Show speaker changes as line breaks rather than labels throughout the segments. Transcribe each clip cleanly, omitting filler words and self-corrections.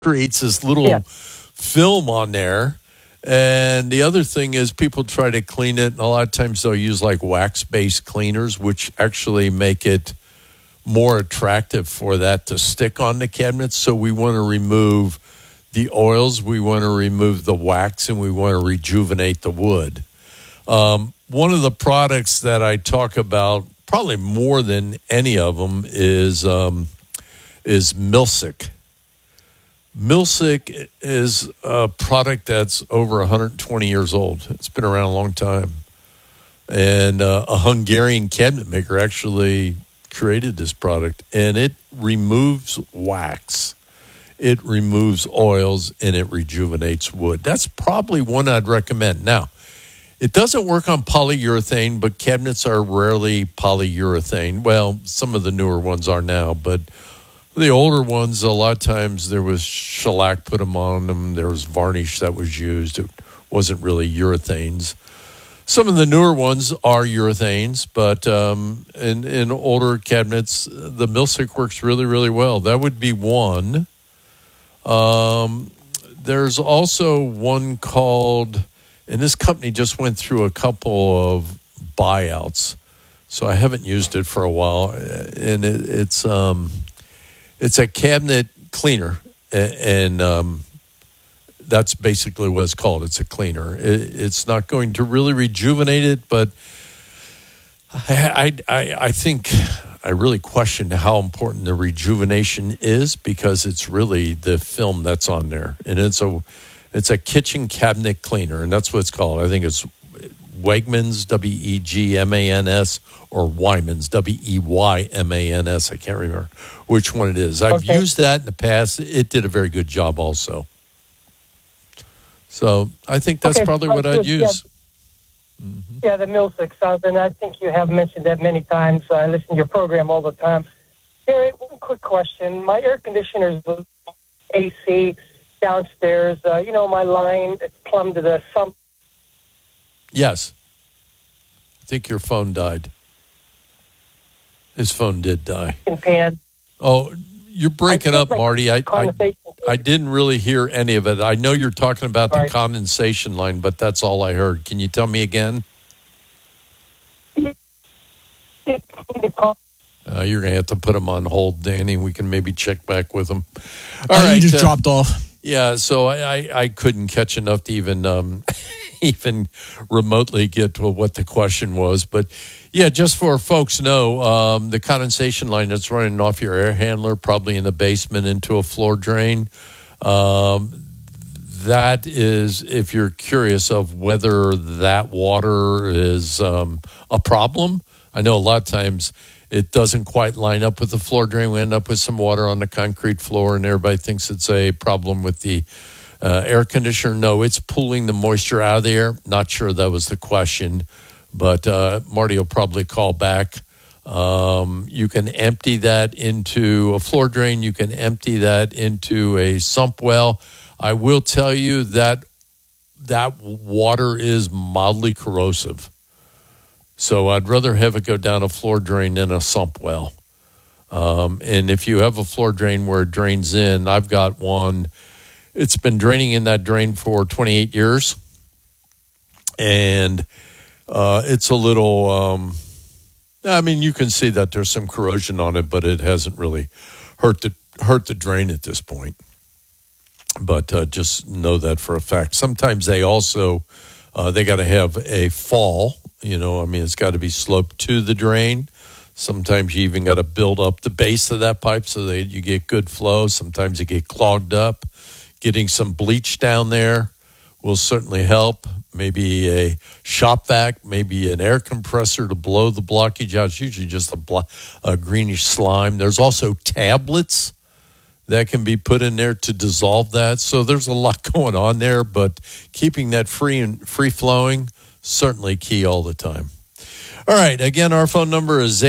creates this little film on there. And the other thing is people try to clean it, and a lot of times they'll use like wax-based cleaners, which actually make it more attractive for that to stick on the cabinets. So we want to remove the oils, we want to remove the wax, and we want to rejuvenate the wood. One of the products that I talk about probably more than any of them is Milsic. Milsic is a product that's over 120 years old. It's been around a long time. And a Hungarian cabinet maker actually created this product. And it removes wax, it removes oils, and it rejuvenates wood. That's probably one I'd recommend. Now, it doesn't work on polyurethane, but cabinets are rarely polyurethane. Well, some of the newer ones are now, but the older ones, a lot of times there was shellac put on them. There was varnish that was used. It wasn't really urethanes. Some of the newer ones are urethanes, but in older cabinets, the Milsic works really, really well. That would be one. There's also one called, and this company just went through a couple of buyouts, so I haven't used it for a while, and it's a cabinet cleaner, and that's basically what it's called. It's a cleaner. It's not going to really rejuvenate it, but I think I really question how important the rejuvenation is, because it's really the film that's on there, and it's a kitchen cabinet cleaner, and that's what it's called. I think it's Wegmans, Wegmans, or Wyman's, Weymans. I can't remember which one it is. I've used that in the past. It did a very good job also. So I think that's probably what I'd use.
Yeah, the Milsic sounds, and I think you have mentioned that many times. I listen to your program all the time. Gary, one quick question. My air conditioner's AC downstairs. My line, it's plumbed to the sump.
Yes. I think your phone died. His phone did die.
Pan.
Oh, you're breaking up, Marty. I didn't really hear any of it. I know you're talking about the condensation line, but that's all I heard. Can you tell me again? You're going to have to put him on hold, Danny. We can maybe check back with him.
All right, you just dropped off.
Yeah, so I couldn't catch enough to even even remotely get to what the question was. But, yeah, just for folks know, the condensation line that's running off your air handler, probably in the basement into a floor drain, that is, if you're curious of whether that water is a problem. I know a lot of times it doesn't quite line up with the floor drain. We end up with some water on the concrete floor, and everybody thinks it's a problem with the air conditioner. No, it's pulling the moisture out of the air. Not sure that was the question, but Marty will probably call back. You can empty that into a floor drain. You can empty that into a sump well. I will tell you that that water is mildly corrosive. So I'd rather have it go down a floor drain than a sump well. And if you have a floor drain where it drains in, I've got one. It's been draining in that drain for 28 years. And it's a little, you can see that there's some corrosion on it, but it hasn't really hurt the drain at this point. But just know that for a fact. Sometimes they also, they got to have a fall. It's got to be sloped to the drain. Sometimes you even got to build up the base of that pipe so that you get good flow. Sometimes you get clogged up. Getting some bleach down there will certainly help. Maybe a shop vac, maybe an air compressor to blow the blockage out. It's usually just a greenish slime. There's also tablets that can be put in there to dissolve that. So there's a lot going on there, but keeping that free-flowing, certainly key all the time. All right, again, our phone number is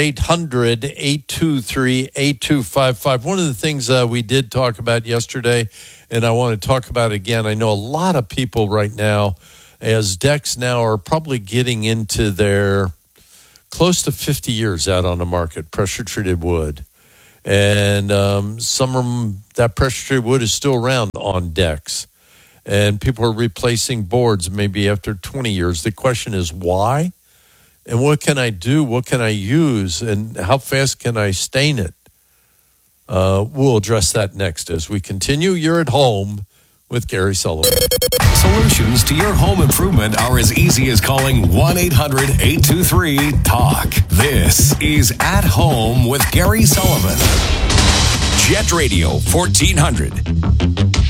800-823-8255. One of the things we did talk about yesterday, and I want to talk about again, I know a lot of people right now, as decks now are probably getting into their close to 50 years out on the market, pressure-treated wood. And some of them, that pressure treated wood is still around on decks. And people are replacing boards maybe after 20 years. The question is why? And what can I do? What can I use? And how fast can I stain it? We'll address that next as we continue. You're at home with Gary Sullivan.
Solutions to your home improvement are as easy as calling 1-800-823-TALK. This is At Home with Gary Sullivan.
Jet Radio 1400.